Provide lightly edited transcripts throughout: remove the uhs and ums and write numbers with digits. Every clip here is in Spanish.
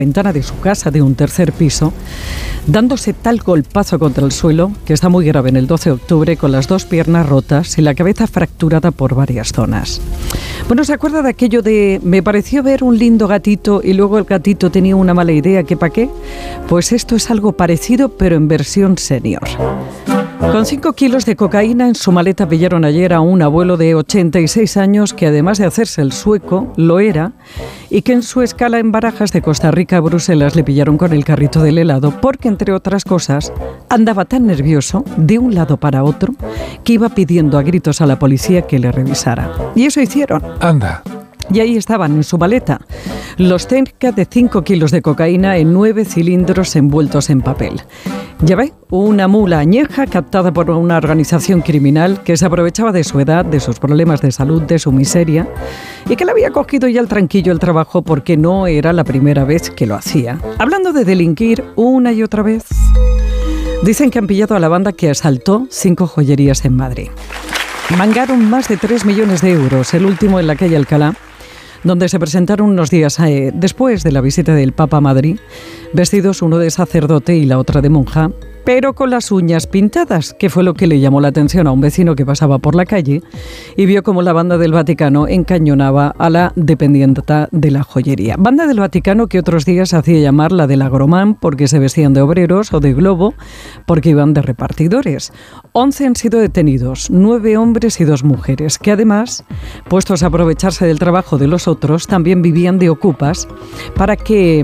ventana de su casa de un tercer piso, dándose tal golpazo contra el suelo que está muy grave en el 12 de octubre con las dos piernas rotas y la cabeza fracturada por varias zonas. Bueno, ¿se acuerda de aquello de me pareció ver un lindo gatito y luego el gatito tenía una mala idea que pa' qué? Pues esto es algo parecido pero en versión senior. Con 5 kilos de cocaína en su maleta pillaron ayer a un abuelo de 86 años que además de hacerse el sueco, lo era, y que en su escala en Barajas de Costa Rica a Bruselas le pillaron con el carrito del helado porque, entre otras cosas, andaba tan nervioso de un lado para otro que iba pidiendo a gritos a la policía que le revisara. Y eso hicieron. Anda. Y ahí estaban en su maleta los cerca de 5 kilos de cocaína en 9 cilindros envueltos en papel. Ya ve, una mula añeja captada por una organización criminal que se aprovechaba de su edad, de sus problemas de salud, de su miseria y que le había cogido ya el tranquillo el trabajo porque no era la primera vez que lo hacía. Hablando de delinquir una y otra vez, dicen que han pillado a la banda que asaltó 5 joyerías en Madrid. Mangaron más de 3 millones de euros, el último en la calle Alcalá, donde se presentaron unos días después de la visita del Papa a Madrid, vestidos uno de sacerdote y la otra de monja, pero con las uñas pintadas, que fue lo que le llamó la atención a un vecino que pasaba por la calle y vio cómo la banda del Vaticano encañonaba a la dependienta de la joyería. Banda del Vaticano que otros días hacía llamar la del Agromán porque se vestían de obreros o de globo porque iban de repartidores. 11 han sido detenidos, 9 hombres y 2 mujeres, que además, puestos a aprovecharse del trabajo de los otros, también vivían de ocupas ¿para qué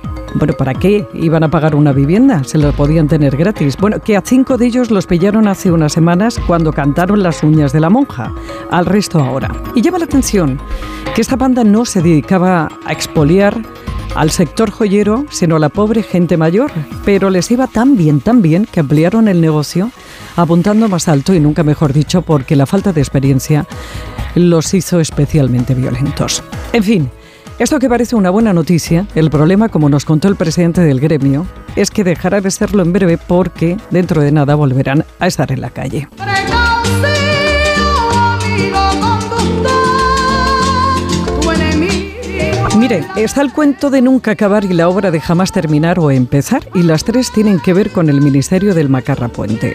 iban a pagar una vivienda? Se la podían tener gratis. Bueno, que a 5 de ellos los pillaron hace unas semanas cuando cantaron las uñas de la monja, al resto ahora. Y llama la atención que esta banda no se dedicaba a expoliar al sector joyero, sino a la pobre gente mayor, pero les iba tan bien, que ampliaron el negocio apuntando más alto y nunca mejor dicho porque la falta de experiencia los hizo especialmente violentos. En fin, esto que parece una buena noticia, el problema, como nos contó el presidente del gremio, es que dejará de serlo en breve porque dentro de nada volverán a estar en la calle. Mire, está el cuento de nunca acabar y la obra de jamás terminar o empezar, y las 3 tienen que ver con el Ministerio del Macarra Puente.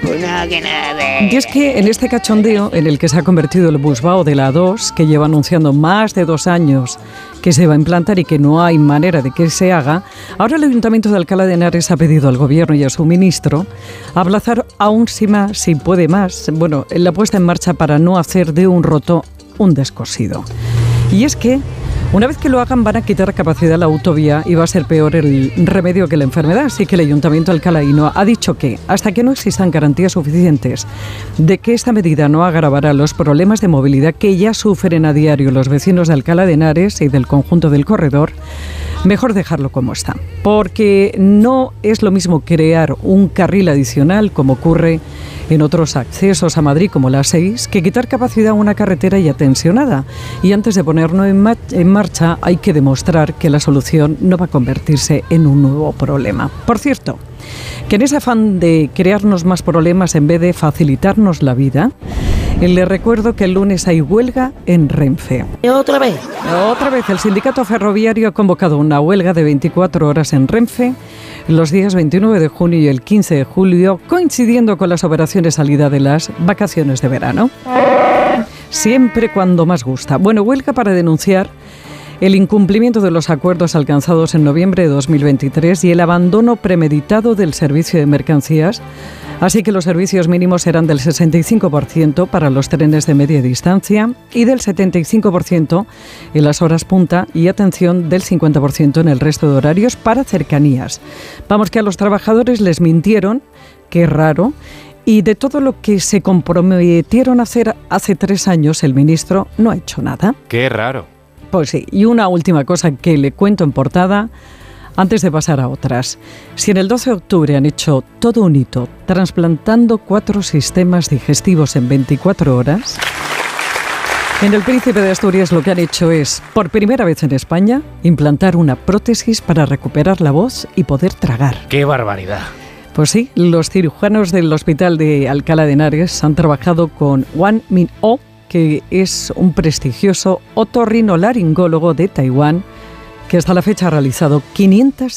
Y es que en este cachondeo en el que se ha convertido el Busbao de la A2, que lleva anunciando más de 2 años que se va a implantar y que no hay manera de que se haga, ahora el Ayuntamiento de Alcalá de Henares ha pedido al Gobierno y a su ministro aplazar aún si puede más, la puesta en marcha para no hacer de un roto un descosido. Y es que una vez que lo hagan van a quitar capacidad a la autovía y va a ser peor el remedio que la enfermedad. Así que el Ayuntamiento alcalaíno ha dicho que hasta que no existan garantías suficientes de que esta medida no agravará los problemas de movilidad que ya sufren a diario los vecinos de Alcalá de Henares y del conjunto del corredor, mejor dejarlo como está. Porque no es lo mismo crear un carril adicional, como ocurre en otros accesos a Madrid como la 6, que quitar capacidad a una carretera ya tensionada. Y antes de ponerlo en marcha hay que demostrar que la solución no va a convertirse en un nuevo problema. Por cierto, que en ese afán de crearnos más problemas en vez de facilitarnos la vida, le recuerdo que el lunes hay huelga en Renfe. ¿Otra vez? Otra vez, el sindicato ferroviario ha convocado una huelga de 24 horas en Renfe los días 29 de junio y el 15 de julio, coincidiendo con las operaciones salida de las vacaciones de verano. Siempre cuando más gusta. Bueno, huelga para denunciar el incumplimiento de los acuerdos alcanzados en noviembre de 2023 y el abandono premeditado del servicio de mercancías, así que los servicios mínimos serán del 65% para los trenes de media distancia y del 75% en las horas punta y, atención, del 50% en el resto de horarios para cercanías. Vamos, que a los trabajadores les mintieron, qué raro, y de todo lo que se comprometieron a hacer hace 3 años el ministro no ha hecho nada. Qué raro. Pues sí, y una última cosa que le cuento en portada antes de pasar a otras. Si en el 12 de octubre han hecho todo un hito, trasplantando 4 sistemas digestivos en 24 horas, en el Príncipe de Asturias lo que han hecho es, por primera vez en España, implantar una prótesis para recuperar la voz y poder tragar. ¡Qué barbaridad! Pues sí, los cirujanos del Hospital de Alcalá de Henares han trabajado con Wang Min-oh, que es un prestigioso otorrinolaringólogo de Taiwán que hasta la fecha ha realizado 500